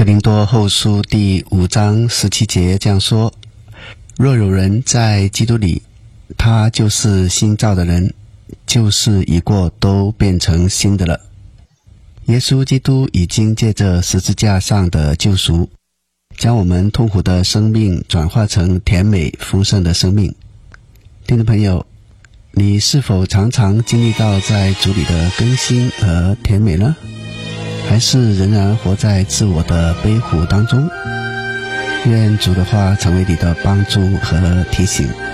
哥林多后书第5章17节这样说：若有人在基督里，他就是新造的人，旧事已过，都变成新的了。耶稣基督已经借着十字架上的救赎，将我们痛苦的生命转化成甜美丰盛的生命。听众朋友，你是否常常经历到在主里的更新和甜美呢？还是仍然活在自我的悲苦当中？愿主的话成为你的帮助和提醒。